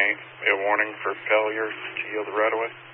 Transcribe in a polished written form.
may be a warning for failure to yield the right-of-way.